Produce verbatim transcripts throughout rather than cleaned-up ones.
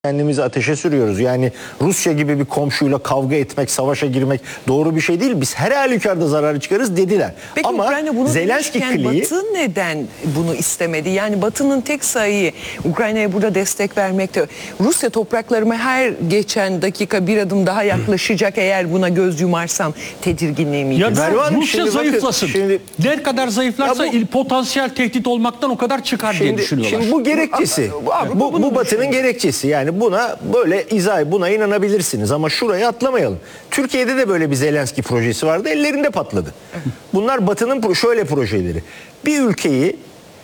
Kendimizi ateşe sürüyoruz. Yani Rusya gibi bir komşuyla kavga etmek, savaşa girmek doğru bir şey değil. Biz her halükarda zararı çıkarız dediler. Peki, ama Ukrayna bunu Zelenski kliği... Batı neden bunu istemedi? Yani Batı'nın tek sayıyı Ukrayna'ya burada destek vermekte. Rusya topraklarıma her geçen dakika bir adım daha yaklaşacak eğer buna göz yumarsam tedirginliğim Ya da Mervan, Rusya şimdi zayıflasın. bakın, şimdi, ne kadar zayıflarsa Ya bu- il potansiyel tehdit olmaktan o kadar çıkar diye Şimdi, düşünüyorlar. şimdi bu gerekçesi. Bu- Avrupa Bu, bunu bu Batı'nın düşünüyor. gerekçesi. Yani buna böyle izah, buna inanabilirsiniz ama şuraya atlamayalım. Türkiye'de de böyle bir Zelenski projesi vardı. Ellerinde patladı. Bunlar Batı'nın pro- şöyle projeleri. Bir ülkeyi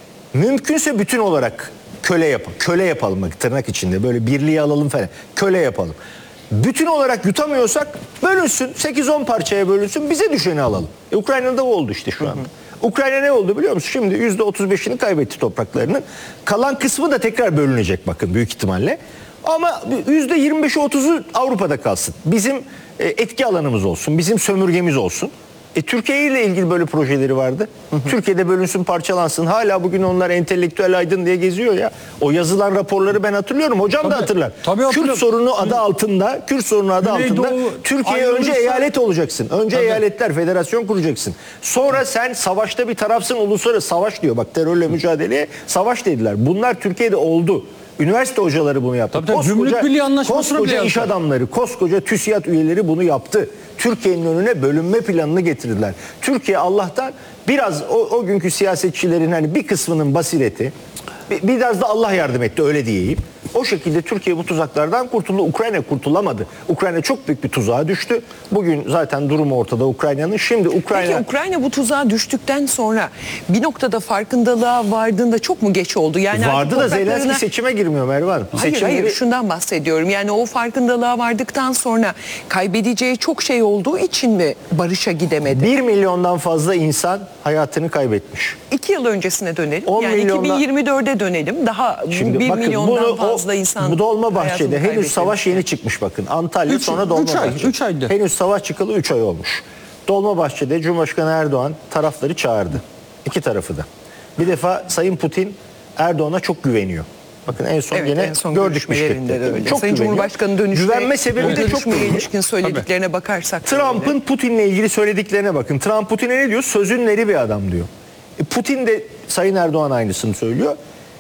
mümkünse bütün olarak köle yapalım. Köle yapalım bak, tırnak içinde. Böyle birliği alalım falan. Köle yapalım. Bütün olarak yutamıyorsak bölünsün. sekiz on parçaya bölünsün. Bize düşeni alalım. E, Ukrayna'da o oldu işte şu anda. Ukrayna ne oldu biliyor musun? Şimdi yüzde otuz beşini kaybetti topraklarının. Kalan kısmı da tekrar bölünecek bakın büyük ihtimalle. Ama yüzde yirmi beşi otuzu Avrupa'da kalsın. Bizim e, etki alanımız olsun. Bizim sömürgemiz olsun. E, Türkiye ile ilgili böyle projeleri vardı. Hı hı. Türkiye'de bölünsün, parçalansın. Hala bugün onlar entelektüel aydın diye geziyor ya. O yazılan raporları ben hatırlıyorum. Hocam Tabii, da hatırlar. tabii Kürt sorunu adı altında, Kürt sorunu adı Güneydoğu altında Türkiye önce ayrılırsa- eyalet olacaksın. Önce Tabii. eyaletler, federasyon kuracaksın. Sonra sen savaşta bir tarafsın, uluslararası savaş diyor. Bak, terörle mücadeleye savaş dediler. Bunlar Türkiye'de oldu. Üniversite hocaları bunu yaptı. Tabii tabii, Gümrük Birliği Anlaşması'na koskoca bile iş yazdı. adamları, koskoca TÜSİAD üyeleri bunu yaptı. Türkiye'nin önüne bölünme planını getirdiler. Türkiye Allah'tan biraz o, o günkü siyasetçilerin hani bir kısmının basireti, bir- biraz da Allah yardım etti, öyle diyeyim. O şekilde Türkiye bu tuzaklardan kurtuldu. Ukrayna kurtulamadı. Ukrayna çok büyük bir tuzağa düştü. Bugün zaten durum ortada Ukrayna'nın. Şimdi Ukrayna... Peki Ukrayna bu tuzağa düştükten sonra bir noktada farkındalığa vardığında çok mu geç oldu? Yani Vardı da topraklarına- Zelenski seçime girmiyor Mervan. Hayır Seçimleri- hayır şundan bahsediyorum. Yani o farkındalığa vardıktan sonra kaybedeceği çok şey olduğu için mi barışa gidemedi? Bir milyondan fazla insan hayatını kaybetmiş. İki yıl öncesine dönelim. on Yani milyondan iki bin yirmi dörde dönelim. Daha Şimdi bir bakın, milyondan bunu, fazla o, insan bu Dolmabahçe'de hayatını henüz kaybetmiş. savaş yeni çıkmış bakın. Antalya Üç- sonra üç Dolmabahçe. ay, üç aydı. Henüz savaş çıkalı üç ay olmuş. Dolmabahçe'de Cumhurbaşkanı Erdoğan tarafları çağırdı. İki tarafı da. Bir defa Sayın Putin Erdoğan'a çok güveniyor. Bakın en son Evet, yine en son gördük görüşmelerinde Bişkek'te. de öyle. Çok Sayın güveniyor. Cumhurbaşkanı dönüşte Güvenme sebebi de çok görüşmeye belli. ilişkin söylediklerine bakarsak. da öyle. Trump'ın Putin'le ilgili söylediklerine bakın. Trump Putin'e ne diyor? Sözün eri bir adam diyor. E, Putin de Sayın Erdoğan aynısını söylüyor.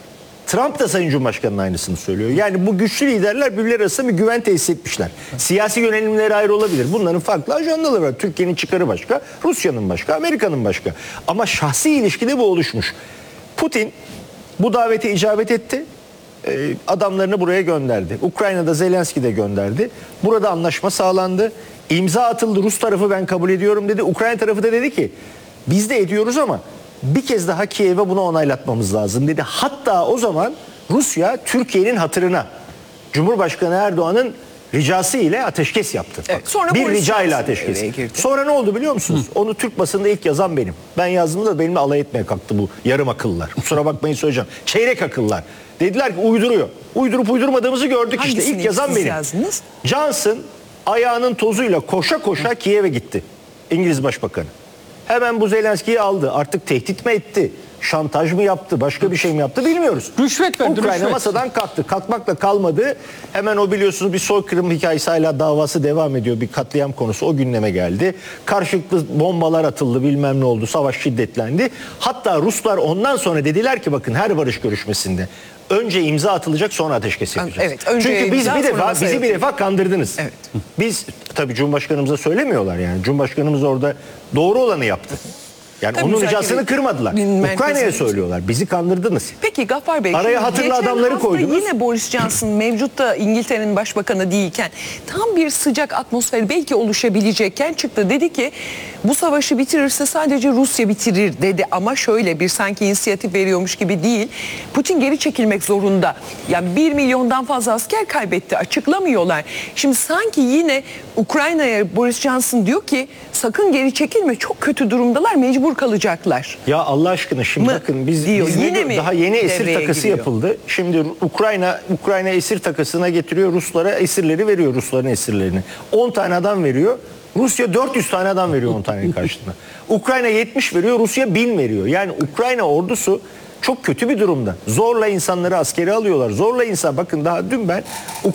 Trump da Sayın Cumhurbaşkanı'nın aynısını söylüyor. Yani bu güçlü liderler birbirleri arasında bir güven tesis etmişler. Siyasi yönelimleri ayrı olabilir. Bunların farklı ajandaları var. Türkiye'nin çıkarı başka, Rusya'nın başka, Amerika'nın başka. Ama şahsi ilişkide bu oluşmuş. Putin bu davete icabet etti. Ee, adamlarını buraya gönderdi. Ukrayna'da Zelenski de gönderdi. Burada anlaşma sağlandı. İmza atıldı. Rus tarafı ben kabul ediyorum dedi. Ukrayna tarafı da dedi ki biz de ediyoruz ama bir kez daha Kiev'e bunu onaylatmamız lazım dedi. Hatta o zaman Rusya Türkiye'nin hatırına Cumhurbaşkanı Erdoğan'ın ricası ile ateşkes yaptı. Evet, sonra bir Boris rica ile Johnson ateşkes. devreye girdi. Sonra ne oldu biliyor musunuz? Onu Türk basında ilk yazan benim. Ben yazdığımda benimle alay etmeye kalktı bu yarım akıllılar. Kusura bakmayın söyleyeceğim. Çeyrek akıllılar. Dediler ki uyduruyor. Uydurup uydurmadığımızı gördük işte. Hangisini İlk yazan siz benim. yazdınız? Johnson ayağının tozuyla koşa koşa Kiev'e gitti. İngiliz Başbakanı. Hemen bu Zelenski'yi aldı. Artık tehdit mi etti? Şantaj mı yaptı? Başka bir şey mi yaptı bilmiyoruz. Rüşvet verdi, Ukrayna rüşvet. masadan kalktı. Kalkmakla kalmadı. Hemen o biliyorsunuz bir soykırım hikayesi, hala davası devam ediyor. Bir katliam konusu o gündeme geldi. Karşılıklı bombalar atıldı, bilmem ne oldu. Savaş şiddetlendi. Hatta Ruslar ondan sonra dediler ki bakın her barış görüşmesinde önce imza atılacak, sonra ateşkes yapacağız. Evet, önce Çünkü biz imza, bir sonra defa masaya bizi bir defa kandırdınız. Evet. Biz tabii Cumhurbaşkanımıza söylemiyorlar yani. Cumhurbaşkanımız orada doğru olanı yaptı. Yani Tabii onun müzakere- ricasını kırmadılar. Merkezi- Ukrayna'ya söylüyorlar. Bizi kandırdınız. Peki Gaffar Bey, Araya şimdi hatırlı geçen adamları hafta koydunuz. Yine Boris Johnson mevcutta İngiltere'nin başbakanı değilken tam bir sıcak atmosfer belki oluşabilecekken çıktı. Dedi ki bu savaşı bitirirse sadece Rusya bitirir dedi ama şöyle bir sanki inisiyatif veriyormuş gibi değil. Putin geri çekilmek zorunda. Yani bir milyondan fazla asker kaybetti, açıklamıyorlar. Şimdi sanki yine Ukrayna'ya Boris Johnson diyor ki sakın geri çekilme, çok kötü durumdalar, mecbur kalacaklar. Ya Allah aşkına şimdi Mı bakın biz, diyor. biz ne Yine diyor- mi daha yeni esir devreye takası giriyor? yapıldı. Şimdi Ukrayna Ukrayna esir takasına getiriyor, Ruslara esirleri veriyor, Rusların esirlerini. on tane adam veriyor. Rusya dört yüz tane adam veriyor on tanenin karşılığında. Ukrayna yetmiş veriyor, Rusya bin veriyor. Yani Ukrayna ordusu çok kötü bir durumda. Zorla insanları askere alıyorlar. Zorla insan, bakın daha dün ben